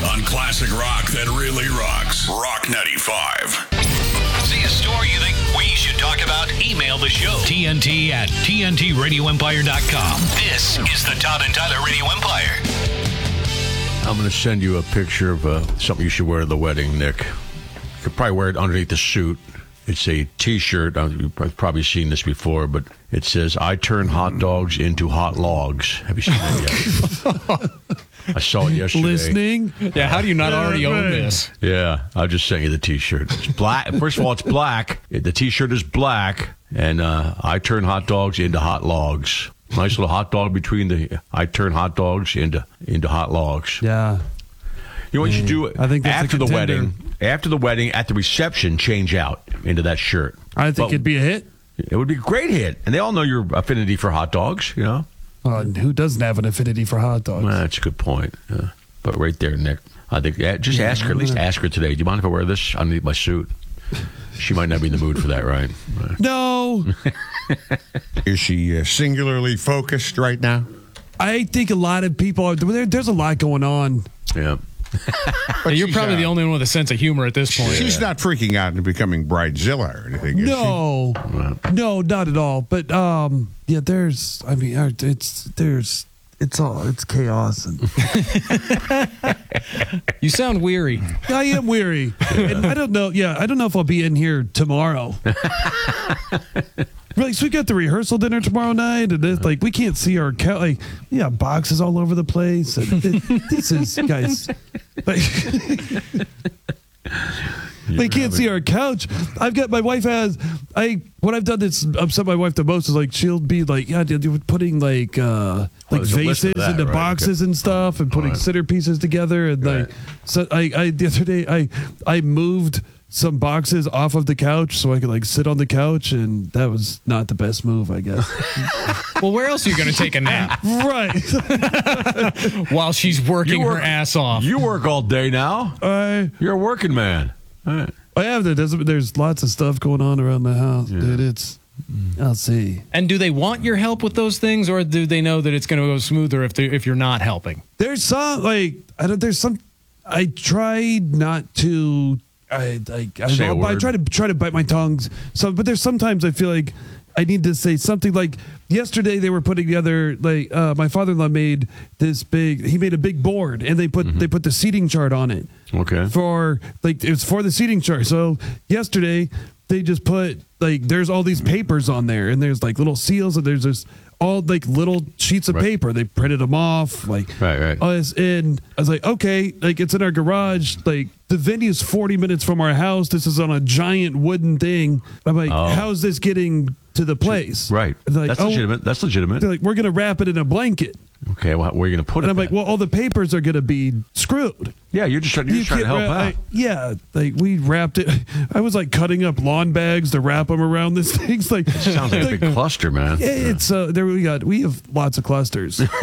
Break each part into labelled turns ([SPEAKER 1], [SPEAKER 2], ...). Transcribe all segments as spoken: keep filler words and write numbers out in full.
[SPEAKER 1] on classic rock that really rocks. Rock ninety-five.
[SPEAKER 2] See a story you think we should talk about? Email the show. T N T at T N T radio empire dot com. This is the Todd and Tyler Radio Empire.
[SPEAKER 3] I'm going to send you a picture of uh, something you should wear at the wedding, Nick. You could probably wear it underneath the suit. It's a T-shirt. You've probably seen this before, but it says, I turn hot dogs into hot logs. Have you seen that yet? I saw it yesterday.
[SPEAKER 4] Listening?
[SPEAKER 5] Yeah, how do you not
[SPEAKER 4] Yeah,
[SPEAKER 5] already own
[SPEAKER 4] right.
[SPEAKER 5] this?
[SPEAKER 3] Yeah, I just sent you the T-shirt. It's black. First of all, it's black. The T-shirt is black, and uh, I turn hot dogs into hot logs. Nice little hot dog between the. I turn hot dogs into into hot logs.
[SPEAKER 4] Yeah.
[SPEAKER 3] You know what you should do
[SPEAKER 4] I think that's a
[SPEAKER 3] after the
[SPEAKER 4] contender.
[SPEAKER 3] wedding? After the wedding, at the reception, change out into that shirt.
[SPEAKER 4] I think
[SPEAKER 3] But
[SPEAKER 4] it'd be a hit.
[SPEAKER 3] It would be a great hit, and they all know your affinity for hot dogs. You know,
[SPEAKER 4] Well, and who doesn't have an affinity for hot dogs?
[SPEAKER 3] well, that's a good point. Yeah. But right there, Nick, I think yeah, just ask her. At least ask her today. Do you mind if I wear this underneath my suit? She might not be in the mood for that, right? Right.
[SPEAKER 4] No.
[SPEAKER 6] Is she uh, singularly focused right now?
[SPEAKER 4] I think a lot of people are. There, there's a lot going on.
[SPEAKER 3] Yeah.
[SPEAKER 6] But
[SPEAKER 5] You're
[SPEAKER 6] she's,
[SPEAKER 5] probably
[SPEAKER 6] uh,
[SPEAKER 5] the only one with a sense of humor at this point.
[SPEAKER 6] She's not freaking out and becoming bridezilla or anything, is
[SPEAKER 4] No. No, not at all. But um, yeah, there's. I mean, uh, it's there's. It's all. It's chaos. And
[SPEAKER 5] You sound weary.
[SPEAKER 4] I am weary. And I don't know. Yeah, I don't know if I'll be in here tomorrow. Really, so we got the rehearsal dinner tomorrow night, and it's like we can't see our couch. Like, yeah, boxes all over the place. And it, this is, guys. Like, they can't see our couch. I've got my wife has. I what I've done that's upset my wife the most is like she'll be like, yeah, dude, putting like uh like
[SPEAKER 3] there's a list of
[SPEAKER 4] vases
[SPEAKER 3] that,
[SPEAKER 4] into
[SPEAKER 3] right?
[SPEAKER 4] boxes and stuff, and putting
[SPEAKER 3] Right.
[SPEAKER 4] centerpieces together, and
[SPEAKER 3] Right.
[SPEAKER 4] like so. I, I the other day I I moved some boxes off of the couch so I could like sit on the couch, and that was not the best move, I guess.
[SPEAKER 5] Well, where else are you going to take a nap
[SPEAKER 4] Right.
[SPEAKER 5] while she's working
[SPEAKER 3] You
[SPEAKER 5] her
[SPEAKER 3] work-
[SPEAKER 5] ass off?
[SPEAKER 3] You work all day now.
[SPEAKER 4] I
[SPEAKER 3] You're a working man. All right.
[SPEAKER 4] I have that. There's, there's lots of stuff going on around the house, dude. It's I'll see.
[SPEAKER 5] And do they want your help with those things, or do they know that it's going to go smoother if they, if you're not helping?
[SPEAKER 4] There's some like I don't. There's some. I tried not to. I I, I,
[SPEAKER 3] Say a
[SPEAKER 4] I
[SPEAKER 3] word.
[SPEAKER 4] try to try to bite my tongues. So, but there's sometimes I feel like I need to say something. Like yesterday, they were putting together. Like uh, my father-in-law made this big. He made a big board, and they put
[SPEAKER 3] Mm-hmm.
[SPEAKER 4] they put the seating chart on it.
[SPEAKER 3] Okay.
[SPEAKER 4] For like it was for the seating chart. So yesterday they just put like there's all these papers on there, and there's like little seals, and there's this all like little sheets of
[SPEAKER 3] Right.
[SPEAKER 4] paper. They printed them off, like
[SPEAKER 3] Right, right.
[SPEAKER 4] all this, and I was like, okay, like it's in our garage. Like the venue's forty minutes from our house. This is on a giant wooden thing. I'm like,
[SPEAKER 3] Oh.
[SPEAKER 4] how's this getting to the place?
[SPEAKER 3] Right.
[SPEAKER 4] And they're like,
[SPEAKER 3] That's
[SPEAKER 4] oh,
[SPEAKER 3] legitimate. That's legitimate.
[SPEAKER 4] They're like, we're gonna wrap it in a blanket.
[SPEAKER 3] Okay. Well, where are you going to put
[SPEAKER 4] And
[SPEAKER 3] it?
[SPEAKER 4] I'm like,
[SPEAKER 3] then?
[SPEAKER 4] well, all the papers are gonna be screwed.
[SPEAKER 3] yeah, you're just trying, you're
[SPEAKER 4] You
[SPEAKER 3] just trying to
[SPEAKER 4] can't
[SPEAKER 3] help
[SPEAKER 4] wrap-
[SPEAKER 3] out.
[SPEAKER 4] I- yeah, like we wrapped it. I was like cutting up lawn bags to wrap them around this thing. It's like
[SPEAKER 3] Sounds like a big cluster, man.
[SPEAKER 4] Yeah, it's uh, there we got. We have lots of clusters.
[SPEAKER 6] she?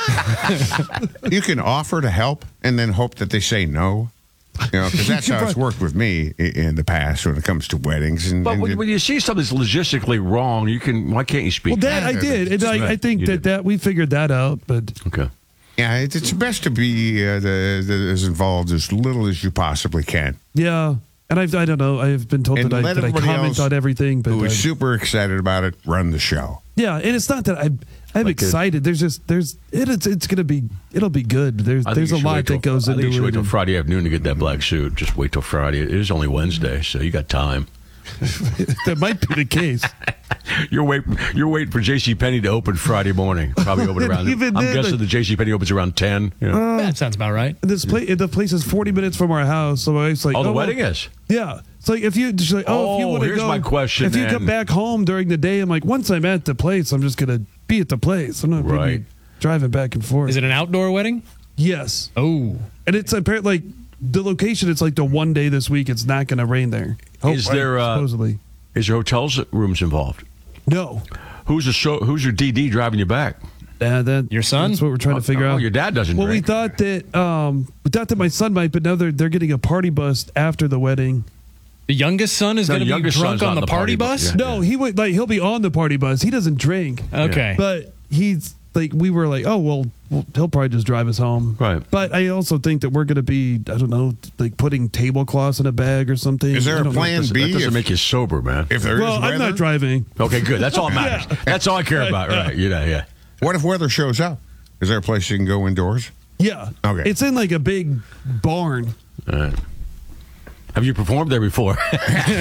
[SPEAKER 6] You can offer to help and then hope that they say no. You know, because that's how it's worked with me i- in the past when it comes to weddings. And,
[SPEAKER 3] But
[SPEAKER 6] and
[SPEAKER 3] when,
[SPEAKER 6] it-
[SPEAKER 3] when you see something that's logistically wrong, you can. Why can't you speak?
[SPEAKER 4] Well, that I did, and I, I think
[SPEAKER 3] You
[SPEAKER 4] that
[SPEAKER 3] did.
[SPEAKER 4] that we figured that out. But
[SPEAKER 3] Okay.
[SPEAKER 6] yeah, it, it's best to be uh, the, the, as involved as little as you possibly can.
[SPEAKER 4] yeah, and I've I don't know. I've been told
[SPEAKER 6] And
[SPEAKER 4] that I
[SPEAKER 6] let
[SPEAKER 4] that I
[SPEAKER 6] everybody
[SPEAKER 4] comment
[SPEAKER 6] else
[SPEAKER 4] on everything, but
[SPEAKER 6] Who is
[SPEAKER 4] I-
[SPEAKER 6] super excited about it, run the show.
[SPEAKER 4] yeah, and it's not that I'm I'm
[SPEAKER 3] Like a-
[SPEAKER 4] excited. There's just there's it, it's it's gonna be it'll be good. There's
[SPEAKER 3] I think
[SPEAKER 4] there's
[SPEAKER 3] you
[SPEAKER 4] a
[SPEAKER 3] should
[SPEAKER 4] lot
[SPEAKER 3] wait till-
[SPEAKER 4] that goes
[SPEAKER 3] I think
[SPEAKER 4] into
[SPEAKER 3] you should
[SPEAKER 4] it.
[SPEAKER 3] wait till
[SPEAKER 4] and-
[SPEAKER 3] Friday afternoon to get that black suit. Just wait till Friday. It is only Wednesday, so you got time.
[SPEAKER 4] that might be the case.
[SPEAKER 3] You're waiting. You're waiting for J C Penney to open Friday morning. Probably open around.
[SPEAKER 4] Even
[SPEAKER 3] I'm
[SPEAKER 4] then,
[SPEAKER 3] guessing
[SPEAKER 4] like-
[SPEAKER 3] the J C Penney opens around ten. You know.
[SPEAKER 5] That sounds about right.
[SPEAKER 4] This place the place is forty minutes from our house, so I was like,
[SPEAKER 3] oh, the
[SPEAKER 4] well,
[SPEAKER 3] wedding is.
[SPEAKER 4] Yeah. It's like if you she's like, oh, if you
[SPEAKER 3] Oh,
[SPEAKER 4] want to
[SPEAKER 3] here's
[SPEAKER 4] go,
[SPEAKER 3] my question
[SPEAKER 4] If you
[SPEAKER 3] then.
[SPEAKER 4] come back home during the day, I'm like, once I'm at the place, I'm just gonna be at the place. I'm not gonna
[SPEAKER 3] Right.
[SPEAKER 4] be driving back and forth.
[SPEAKER 5] Is it an outdoor wedding?
[SPEAKER 4] Yes.
[SPEAKER 5] Oh.
[SPEAKER 4] And it's apparently like the location. It's like the one day this week. It's not gonna rain there.
[SPEAKER 3] Is there, uh,
[SPEAKER 4] supposedly?
[SPEAKER 3] Is there hotels rooms involved?
[SPEAKER 4] No.
[SPEAKER 3] Who's the show? Who's your D D driving you back?
[SPEAKER 4] Uh, that,
[SPEAKER 5] Your son?
[SPEAKER 4] That's what we're trying to figure
[SPEAKER 3] oh,
[SPEAKER 4] out.
[SPEAKER 3] your dad doesn't
[SPEAKER 4] Well,
[SPEAKER 3] drink.
[SPEAKER 4] we thought that um, we thought that my son might, but now they're they're getting a party bus after the wedding.
[SPEAKER 5] The youngest son is
[SPEAKER 3] No,
[SPEAKER 5] going to be
[SPEAKER 3] youngest
[SPEAKER 5] drunk
[SPEAKER 3] son's
[SPEAKER 5] on
[SPEAKER 3] on
[SPEAKER 5] the,
[SPEAKER 3] the
[SPEAKER 5] party,
[SPEAKER 3] party bu-
[SPEAKER 5] bus?
[SPEAKER 3] yeah.
[SPEAKER 4] No, he would like he'll be on the party bus. He doesn't drink.
[SPEAKER 5] Okay.
[SPEAKER 4] But he's like, we were like, oh well, well, he'll probably just drive us home.
[SPEAKER 3] Right.
[SPEAKER 4] But I also think that we're going to be, I don't know, like putting tablecloths in a bag or something.
[SPEAKER 6] Is there
[SPEAKER 4] I
[SPEAKER 6] a
[SPEAKER 4] don't know.
[SPEAKER 6] plan
[SPEAKER 3] That
[SPEAKER 6] B?
[SPEAKER 3] doesn't
[SPEAKER 6] if,
[SPEAKER 3] make you sober, man.
[SPEAKER 6] if there is
[SPEAKER 4] Well, I'm
[SPEAKER 6] weather?
[SPEAKER 4] not driving.
[SPEAKER 3] Okay, good. That's all that matters. That's all I care about. Right. You know, yeah.
[SPEAKER 6] What if weather shows up? Is there a place you can go indoors?
[SPEAKER 4] Yeah.
[SPEAKER 6] Okay.
[SPEAKER 4] It's in like a big barn.
[SPEAKER 3] All right. Have you performed there before? You're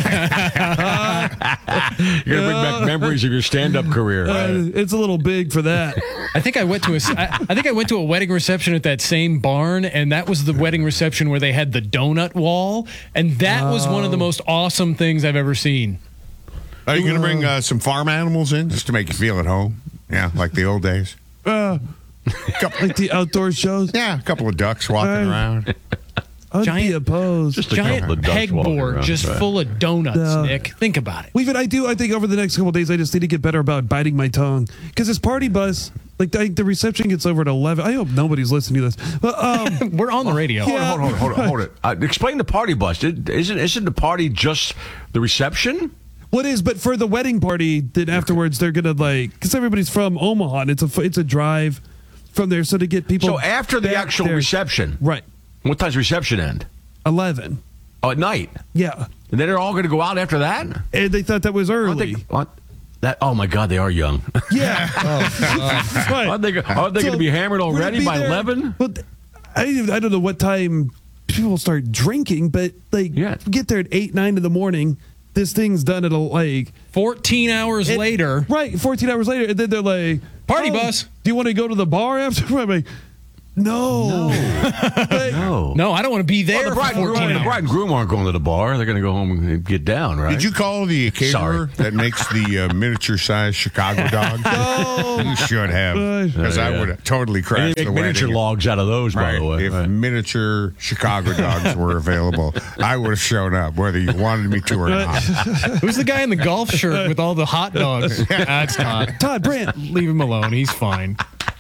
[SPEAKER 3] going to bring back memories of your stand-up career.
[SPEAKER 4] Uh, it's a little big for that.
[SPEAKER 5] I think I went to a I, I think I went to a wedding reception at that same barn, and that was the wedding reception where they had the donut wall, and that was one of the most awesome things I've ever seen.
[SPEAKER 6] Are you going to bring uh, some farm animals in just to make you feel at home? Yeah, like the old days.
[SPEAKER 4] Uh, like the outdoor shows.
[SPEAKER 6] Yeah, a couple of ducks walking
[SPEAKER 4] Uh,
[SPEAKER 6] around.
[SPEAKER 4] I'd
[SPEAKER 5] Giant-
[SPEAKER 4] be opposed.
[SPEAKER 3] Just a
[SPEAKER 5] Giant
[SPEAKER 3] couple of ducks walking
[SPEAKER 5] pegboard
[SPEAKER 3] around,
[SPEAKER 5] just
[SPEAKER 3] right.
[SPEAKER 5] full of donuts,
[SPEAKER 4] No.
[SPEAKER 5] Nick. Think about it.
[SPEAKER 4] Well, even I do. I think over the next couple of days, I just need to get better about biting my tongue because this party bus, like I, the reception gets over at eleven. I hope nobody's listening to this. But um,
[SPEAKER 5] We're on the radio.
[SPEAKER 3] Hold on, hold on, hold on, hold it. Uh, explain the party bus. It- Isn't isn't the party just the reception?
[SPEAKER 4] what is? But for the wedding party, then afterwards they're gonna like because everybody's from Omaha. And it's a it's a drive from there, so to get people.
[SPEAKER 3] So after the
[SPEAKER 4] back
[SPEAKER 3] actual
[SPEAKER 4] there-
[SPEAKER 3] reception,
[SPEAKER 4] right?
[SPEAKER 3] what time's reception end?
[SPEAKER 4] Eleven.
[SPEAKER 3] Oh, at night.
[SPEAKER 4] Yeah,
[SPEAKER 3] And then they're all going to go out after that?
[SPEAKER 4] and they thought that was
[SPEAKER 3] Aren't
[SPEAKER 4] early.
[SPEAKER 3] they, what? That, oh, my God, they are young.
[SPEAKER 4] Yeah. Right.
[SPEAKER 3] Aren't they, aren't they
[SPEAKER 4] So
[SPEAKER 3] going to be hammered
[SPEAKER 4] we're gonna
[SPEAKER 3] already
[SPEAKER 4] be
[SPEAKER 3] by
[SPEAKER 4] there-
[SPEAKER 3] eleven?
[SPEAKER 4] Well, th- I don't even- I don't know what time people start drinking, but like
[SPEAKER 3] Yeah.
[SPEAKER 4] get there at eight nine in the morning. This thing's done at a like
[SPEAKER 5] fourteen hours
[SPEAKER 4] it-
[SPEAKER 5] later.
[SPEAKER 4] right? Fourteen hours later, and then they're like,
[SPEAKER 5] Party
[SPEAKER 4] "Oh,
[SPEAKER 5] bus."
[SPEAKER 4] Do you want to go to the bar after?" I'm like, "No, Like,
[SPEAKER 3] No.
[SPEAKER 5] No, I don't want to be there
[SPEAKER 3] Well, the, bride
[SPEAKER 5] for
[SPEAKER 3] and groom,
[SPEAKER 5] fourteen
[SPEAKER 3] the
[SPEAKER 5] hours.
[SPEAKER 3] bride and groom aren't going to the bar. They're going to go home and get down, right?
[SPEAKER 6] Did you call the caterer
[SPEAKER 3] Sorry.
[SPEAKER 6] that makes the uh, miniature-sized Chicago dog?
[SPEAKER 4] No.
[SPEAKER 6] You should have, because
[SPEAKER 3] Yeah,
[SPEAKER 6] I
[SPEAKER 3] yeah.
[SPEAKER 6] would have totally
[SPEAKER 3] And
[SPEAKER 6] crashed
[SPEAKER 3] they
[SPEAKER 6] the
[SPEAKER 3] make miniature
[SPEAKER 6] wedding.
[SPEAKER 3] logs out of those, by
[SPEAKER 6] Right.
[SPEAKER 3] the way.
[SPEAKER 6] If
[SPEAKER 3] Right.
[SPEAKER 6] miniature Chicago dogs were available, I would have shown up, whether you wanted me to or not.
[SPEAKER 5] Who's the guy in the golf shirt with all the hot dogs? That's Todd.
[SPEAKER 4] Todd Brandt."
[SPEAKER 5] Leave him alone. He's fine.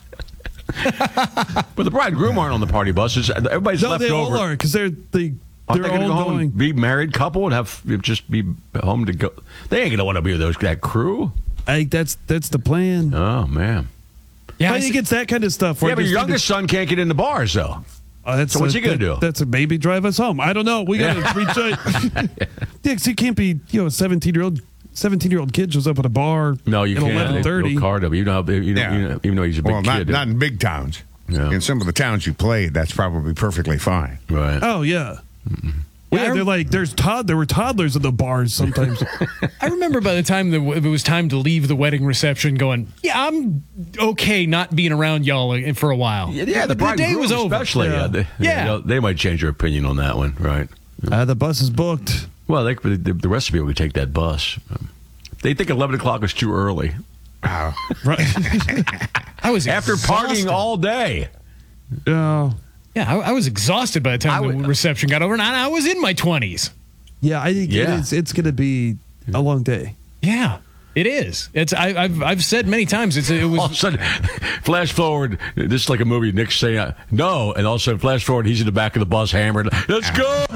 [SPEAKER 3] But the bride and groom aren't on the party buses. Everybody's
[SPEAKER 4] No,
[SPEAKER 3] left
[SPEAKER 4] they
[SPEAKER 3] over.
[SPEAKER 4] all are because they're they
[SPEAKER 3] Aren't
[SPEAKER 4] they're
[SPEAKER 3] they going to
[SPEAKER 4] all
[SPEAKER 3] go home
[SPEAKER 4] going.
[SPEAKER 3] and be married couple and have just be home to go? They ain't going to want to be with those that crew.
[SPEAKER 4] I think that's that's the plan.
[SPEAKER 3] Oh man.
[SPEAKER 5] Yeah,
[SPEAKER 4] I
[SPEAKER 5] I
[SPEAKER 4] think
[SPEAKER 5] see-
[SPEAKER 4] it's that kind of stuff. where
[SPEAKER 3] Yeah, but
[SPEAKER 4] just
[SPEAKER 3] your
[SPEAKER 4] need to-
[SPEAKER 3] youngest son can't get in the bars though.
[SPEAKER 4] Uh, that's
[SPEAKER 3] So what's
[SPEAKER 4] a-
[SPEAKER 3] he gonna
[SPEAKER 4] that-
[SPEAKER 3] do?
[SPEAKER 4] That's a maybe drive us home. I don't know. We got to
[SPEAKER 3] Yeah.
[SPEAKER 4] reach out. Yeah, 'cause you can't be, you know, a seventeen year old seventeen year old kid shows up at a bar.
[SPEAKER 3] No, you
[SPEAKER 4] at
[SPEAKER 3] can't.
[SPEAKER 4] eleven thirty.
[SPEAKER 3] No card up. You know, you know,
[SPEAKER 6] Yeah.
[SPEAKER 3] you know, even though he's a big
[SPEAKER 6] Well, not,
[SPEAKER 3] kid.
[SPEAKER 6] not in big towns.
[SPEAKER 3] Yeah.
[SPEAKER 6] In some of the towns you played, that's probably perfectly fine.
[SPEAKER 3] Right.
[SPEAKER 4] Oh yeah.
[SPEAKER 5] Yeah,
[SPEAKER 4] Yeah,
[SPEAKER 5] I-
[SPEAKER 4] they're like there's Todd. There were toddlers at the bars sometimes.
[SPEAKER 5] I remember by the time the, it was time to leave the wedding reception going, yeah, I'm okay not being around y'all for a while.
[SPEAKER 3] Yeah, yeah, the
[SPEAKER 5] the,
[SPEAKER 3] bride
[SPEAKER 5] day
[SPEAKER 3] and groom
[SPEAKER 5] was over.
[SPEAKER 3] especially. Yeah,
[SPEAKER 4] Yeah.
[SPEAKER 3] they,
[SPEAKER 5] Yeah.
[SPEAKER 3] you know, they might change their opinion on that one, right?
[SPEAKER 4] uh, the bus is booked.
[SPEAKER 3] Well, they, the, the rest of people would take that bus. Um, They think eleven o'clock is too early
[SPEAKER 6] Wow.
[SPEAKER 4] Right.
[SPEAKER 5] I was
[SPEAKER 3] after
[SPEAKER 5] exhausted.
[SPEAKER 3] partying all day.
[SPEAKER 4] Yeah.
[SPEAKER 5] Yeah, I, I was exhausted by the time
[SPEAKER 3] I
[SPEAKER 5] the
[SPEAKER 3] would-
[SPEAKER 5] reception got over, and I, I was in my twenties.
[SPEAKER 4] Yeah, I think
[SPEAKER 3] Yeah.
[SPEAKER 4] it is. It's going to be a long day.
[SPEAKER 5] Yeah, it is. It's I, I've I've said many times. It's it
[SPEAKER 3] All of a
[SPEAKER 5] was
[SPEAKER 3] sudden, flash forward. This is like a movie. Nick's saying uh, no, and all of a sudden, flash forward. He's in the back of the bus, hammered. Let's go.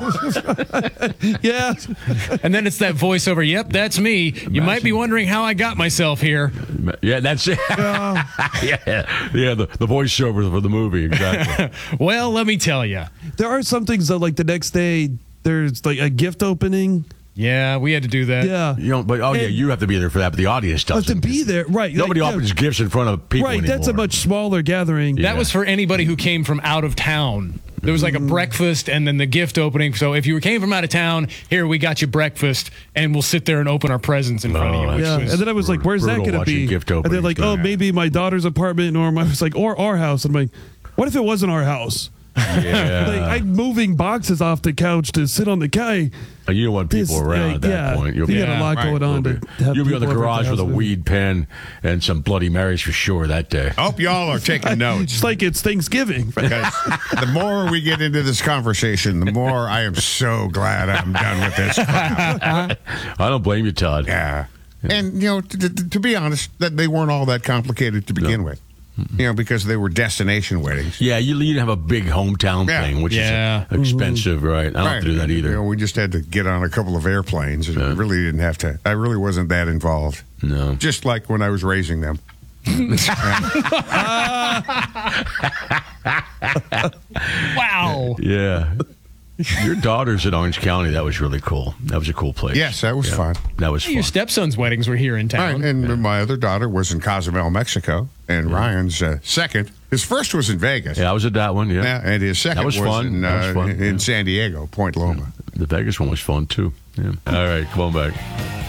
[SPEAKER 4] Yeah.
[SPEAKER 5] and then it's that voiceover. Yep, that's me. You might be wondering how I got myself here.
[SPEAKER 3] Yeah, that's it. yeah, yeah. The, the voiceover for the movie, exactly.
[SPEAKER 5] Well, let me tell you.
[SPEAKER 4] There are some things that, like the next day, there's like a gift opening.
[SPEAKER 5] Yeah, we had to do that.
[SPEAKER 4] Yeah.
[SPEAKER 3] You don't, but oh yeah,
[SPEAKER 4] And-
[SPEAKER 3] you have to be there for that, but the audience
[SPEAKER 4] But
[SPEAKER 3] doesn't.
[SPEAKER 4] to be there, right?
[SPEAKER 3] Nobody
[SPEAKER 4] like,
[SPEAKER 3] opens
[SPEAKER 4] yeah,
[SPEAKER 3] gifts in front of people
[SPEAKER 4] Right,
[SPEAKER 3] anymore.
[SPEAKER 4] that's a much smaller gathering.
[SPEAKER 3] Yeah.
[SPEAKER 5] That was for anybody who came from out of town. There was like a breakfast and then the gift opening. So if you came from out of town, here we got you breakfast, and we'll sit there and open our presents in front
[SPEAKER 3] Oh,
[SPEAKER 5] of you.
[SPEAKER 3] that's-
[SPEAKER 5] which
[SPEAKER 4] Yeah,
[SPEAKER 5] was-
[SPEAKER 4] and then I was like, "Where's that
[SPEAKER 3] brutal
[SPEAKER 4] going to
[SPEAKER 3] watching
[SPEAKER 4] be?"
[SPEAKER 3] gift
[SPEAKER 4] and they're
[SPEAKER 3] openings,
[SPEAKER 4] like, "Oh,
[SPEAKER 3] yeah.
[SPEAKER 4] maybe my daughter's apartment," or my, I was like, "Or our house." And I'm like, "What if it wasn't our house?"
[SPEAKER 3] Yeah.
[SPEAKER 4] Like, I'm moving boxes off the couch to sit on the guy.
[SPEAKER 3] And you don't want people
[SPEAKER 4] This,
[SPEAKER 3] around
[SPEAKER 4] like,
[SPEAKER 3] at that
[SPEAKER 4] yeah,
[SPEAKER 3] point. You'll
[SPEAKER 4] you
[SPEAKER 3] be,
[SPEAKER 4] got a lot
[SPEAKER 6] right,
[SPEAKER 4] going on
[SPEAKER 3] you'll
[SPEAKER 4] to,
[SPEAKER 3] be,
[SPEAKER 4] to have
[SPEAKER 3] you'll be in the
[SPEAKER 4] people over at
[SPEAKER 3] garage with a
[SPEAKER 4] house.
[SPEAKER 3] weed pen and some Bloody Marys for sure that day.
[SPEAKER 6] I hope y'all are taking notes.
[SPEAKER 4] It's like it's Thanksgiving.
[SPEAKER 6] Because the more we get into this conversation, the more I am so glad I'm done with this crap.
[SPEAKER 3] I don't blame you, Todd.
[SPEAKER 6] Yeah. And, you know, to, to, to be honest, that they weren't all that complicated to begin with. You know, because they were destination weddings.
[SPEAKER 3] Yeah, you, you didn't have a big hometown
[SPEAKER 6] Yeah.
[SPEAKER 3] thing, which
[SPEAKER 5] Yeah.
[SPEAKER 3] is expensive, right? I don't have to do that
[SPEAKER 6] You
[SPEAKER 3] either.
[SPEAKER 6] know, we just had to get on a couple of airplanes and
[SPEAKER 3] Yeah.
[SPEAKER 6] really didn't have to. I really wasn't that involved.
[SPEAKER 3] No.
[SPEAKER 6] Just like when I was raising them.
[SPEAKER 5] Wow.
[SPEAKER 3] Yeah. Your daughter's in Orange County. That was really cool. That was a cool place.
[SPEAKER 6] Yes, that was
[SPEAKER 3] Yeah.
[SPEAKER 6] fun.
[SPEAKER 3] That was fun.
[SPEAKER 5] Your stepson's weddings were here in
[SPEAKER 6] Right,
[SPEAKER 5] town.
[SPEAKER 6] and my other daughter was in Cozumel, Mexico, and Ryan's uh, second. His first was in Vegas.
[SPEAKER 3] Yeah, I was at that one. Yeah.
[SPEAKER 6] Yeah, and his second
[SPEAKER 3] That was fun.
[SPEAKER 6] in,
[SPEAKER 3] That was
[SPEAKER 6] uh,
[SPEAKER 3] fun,
[SPEAKER 6] in
[SPEAKER 3] yeah.
[SPEAKER 6] San Diego, Point Loma.
[SPEAKER 3] The Vegas one was fun, too. Yeah. All right, come on back.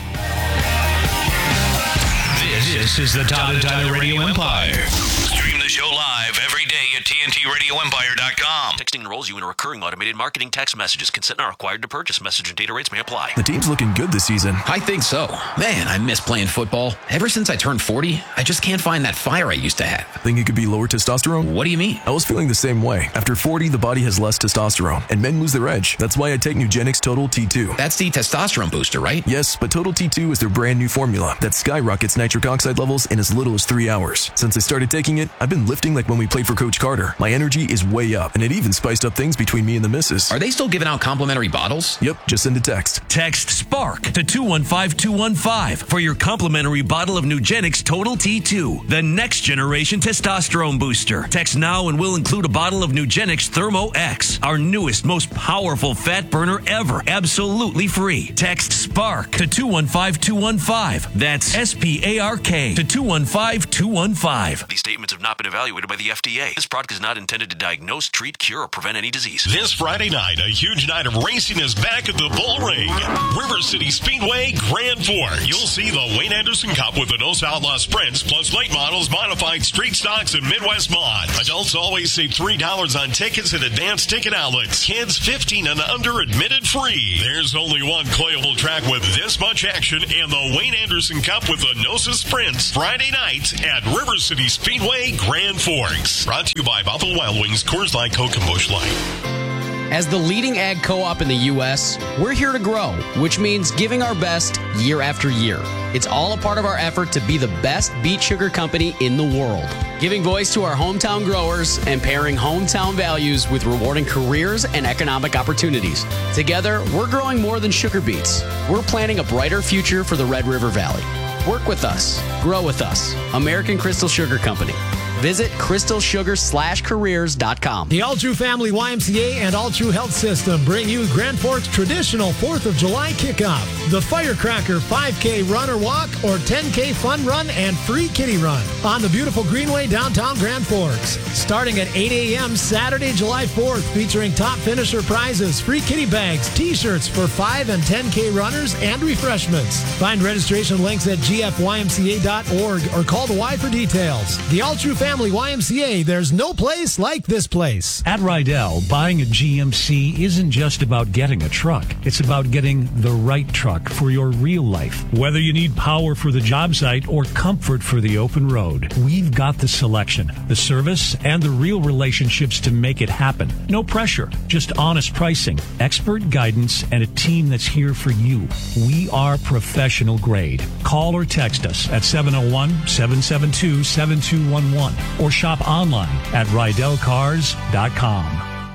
[SPEAKER 2] This is the Todd and Tyler Radio Empire. Stream the show live every day at T N T radio empire dot com.
[SPEAKER 7] Texting enrolls you in recurring automated marketing text messages. Consent not required to purchase. Message and data rates may apply.
[SPEAKER 8] The team's looking good this season.
[SPEAKER 9] I think so. Man, I miss playing football. Ever since I turned forty, I just can't find that fire I used to have.
[SPEAKER 8] Think it could be lower testosterone?
[SPEAKER 9] What do you mean?
[SPEAKER 8] I was feeling the same way. After forty, the body has less testosterone, and men lose their edge. That's why I take Nugenix Total T two.
[SPEAKER 9] That's the testosterone booster, right?
[SPEAKER 8] Yes, but Total T two is their brand new formula that skyrockets nitric oxide levels in as little as three hours. Since I started taking it, I've been lifting like when we played for Coach Carter. My energy is way up, and it even spiced up things between me and the missus.
[SPEAKER 9] Are they still giving out complimentary bottles?
[SPEAKER 8] Yep, just send a text.
[SPEAKER 10] Text SPARK to two one five two one five for your complimentary bottle of Nugenix Total T two, the next generation testosterone booster. Text now and we'll include a bottle of Nugenix Thermo X, our newest, most powerful fat burner ever, absolutely free. Text SPARK to two one five two one five. That's S P A R K to two one five two one five.
[SPEAKER 7] These statements have not been evaluated by the F D A. This product is not intended to diagnose, treat, cure, or prevent any disease.
[SPEAKER 1] This Friday night, a huge night of racing is back at the Bull Ring. River City Speedway, Grand Forks. You'll see the Wayne Anderson Cup with the No Outlaw Sprints, plus late models, modified street stocks, and Midwest Mod. Adults always save three dollars on tickets at advanced ticket outlets. Kids fifteen and under admitted free. There's only one Coyable track with this much action, and the Wayne Anderson Cup with the NOSA Sprints, Friday night at River City Speedway, Grand Forks. Brought to you by Buffalo Wild Wings, Coors Light, Coke, and Busch Light.
[SPEAKER 11] As the leading ag co-op in the U S, we're here to grow, which means giving our best year after year. It's all a part of our effort to be the best beet sugar company in the world. Giving voice to our hometown growers and pairing hometown values with rewarding careers and economic opportunities. Together, we're growing more than sugar beets. We're planting a brighter future for the Red River Valley. Work with us. Grow with us. American Crystal Sugar Company. Visit crystal sugar slash careers dot com.
[SPEAKER 12] The All True Family Y M C A and All True Health System bring you Grand Forks' traditional fourth of July kickoff. The Firecracker five K run or walk or ten K fun run and free kitty run on the beautiful Greenway downtown Grand Forks. Starting at eight a.m. Saturday, July fourth, featuring top finisher prizes, free kitty bags, t-shirts for five and ten K runners, and refreshments. Find registration links at G F Y M C A dot org or call the Y for details. The All True Family Y M C A, there's no place like this place.
[SPEAKER 13] At Rydell, buying a G M C isn't just about getting a truck. It's about getting the right truck for your real life. Whether you need power for the job site or comfort for the open road, we've got the selection, the service, and the real relationships to make it happen. No pressure, just honest pricing, expert guidance, and a team that's here for you. We are professional grade. Call or text us at seven oh one, seven seven two, seven two one one. Or shop online at rydell cars dot com.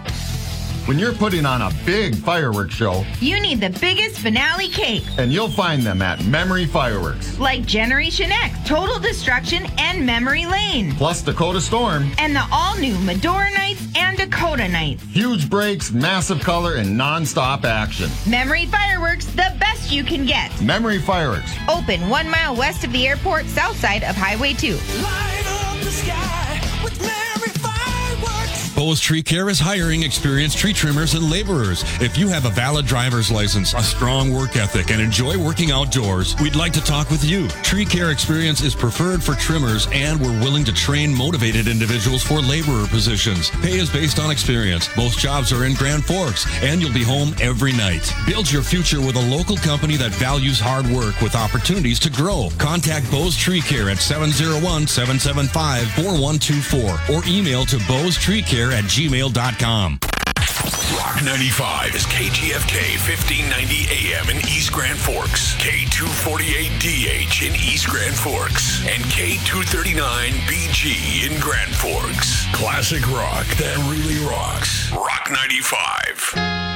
[SPEAKER 14] When you're putting on a big fireworks show,
[SPEAKER 15] you need the biggest finale cake.
[SPEAKER 14] And you'll find them at Memory Fireworks.
[SPEAKER 15] Like Generation X, Total Destruction, and Memory Lane.
[SPEAKER 14] Plus Dakota Storm.
[SPEAKER 15] And the all-new Medora Nights and Dakota Nights.
[SPEAKER 14] Huge breaks, massive color, and non-stop action.
[SPEAKER 15] Memory Fireworks, the best you can get.
[SPEAKER 14] Memory Fireworks.
[SPEAKER 15] Open one mile west of the airport, south side of Highway two.
[SPEAKER 16] Light up the sky with Memory Fireworks.
[SPEAKER 17] Bose Tree Care is hiring experienced tree trimmers and laborers. If you have a valid driver's license, a strong work ethic, and enjoy working outdoors, we'd like to talk with you. Tree Care experience is preferred for trimmers, and we're willing to train motivated individuals for laborer positions. Pay is based on experience. Both jobs are in Grand Forks, and you'll be home every night. Build your future with a local company that values hard work with opportunities to grow. Contact Bose Tree Care at seven oh one, seven seven five, four one two four or email to bose tree care at gmail dot com.
[SPEAKER 1] Rock ninety-five is K T F K fifteen ninety A M in East Grand Forks, K two forty-eight D H in East Grand Forks, and K two thirty-nine B G in Grand Forks. Classic rock that really rocks. Rock ninety-five.